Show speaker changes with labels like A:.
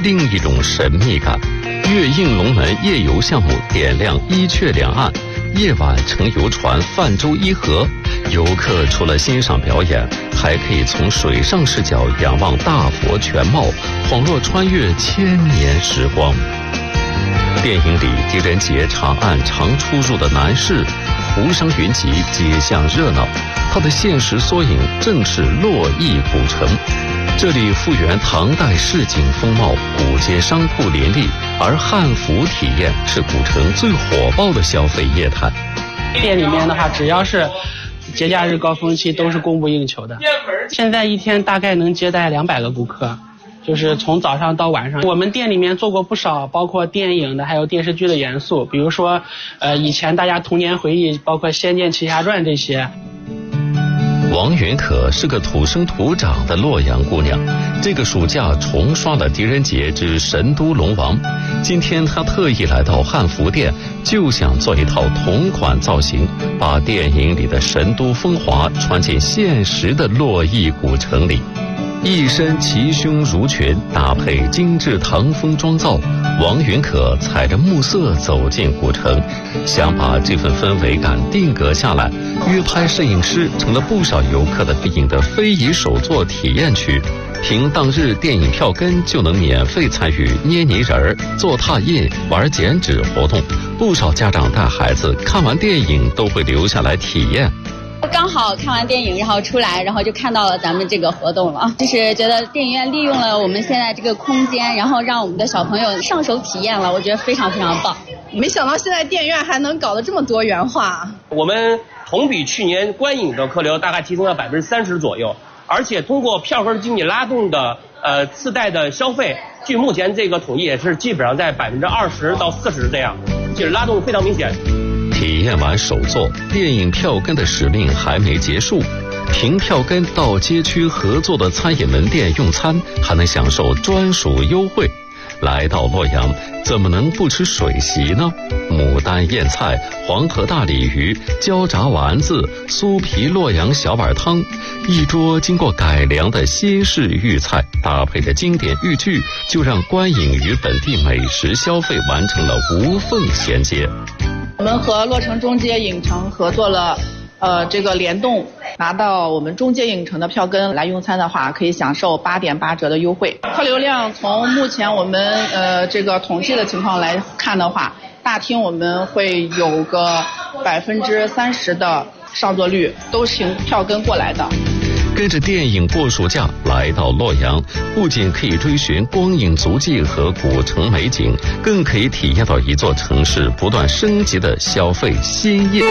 A: 另一种神秘感。粤应龙门夜游项目点亮一阙两岸，夜晚乘游船泛舟一河，游客除了欣赏表演，还可以从水上视角仰望大佛全貌，恍若穿越千年时光。电影里狄仁杰长按常出入的南市，湖上云集，街巷热闹。它的现实缩影正是洛邑古城，这里复原唐代市井风貌，古街商铺林立，而汉服体验是古城最火爆的消费业态。
B: 店里面的话，只要是节假日高峰期都是供不应求的。现在一天大概能接待200个顾客。就是从早上到晚上，我们店里面做过不少包括电影的还有电视剧的元素，比如说以前大家童年回忆包括《仙剑奇侠传》这些。
A: 王云可是个土生土长的洛阳姑娘，这个暑假重刷了狄仁杰之《神都龙王》。今天她特意来到汉服店，就想做一套同款造型，把电影里的神都风华传进现实的洛邑古城里。一身齐胸襦裙搭配精致唐风妆造，王云可踩着暮色走进古城，想把这份氛围感定格下来。约拍摄影师成了不少游客的必应的非遗手作体验区，凭当日电影票根就能免费参与捏泥人、做拓印、玩剪纸活动。不少家长带孩子看完电影都会留下来体验。
C: 刚好看完电影，然后出来，然后就看到了咱们这个活动了。就是觉得电影院利用了我们现在这个空间，然后让我们的小朋友上手体验了，我觉得非常非常棒。
D: 没想到现在电影院还能搞得这么多元化。
E: 我们同比去年观影的客流大概提升了30%左右，而且通过票根经济拉动的次贷的消费，据目前这个统计也是基本上在20%到40%这样，就是拉动非常明显。
A: 体验完手作，电影票根的使命还没结束。凭票根到街区合作的餐饮门店用餐，还能享受专属优惠。来到洛阳，怎么能不吃水席呢？牡丹燕菜、黄河大鲤鱼、焦炸丸子、酥皮洛阳小碗汤，一桌经过改良的新式豫菜，搭配着经典豫剧，就让观影与本地美食消费完成了无缝衔接。
D: 我们和洛城中街影城合作了这个联动，拿到我们中街影城的票根来用餐的话，可以享受8.8折的优惠。客流量从目前我们这个统计的情况来看的话，大厅我们会有个30%的上座率，都是凭票根过来的。
A: 跟着电影过暑假来到洛阳，不仅可以追寻光影足迹和古城美景，更可以体验到一座城市不断升级的消费新业。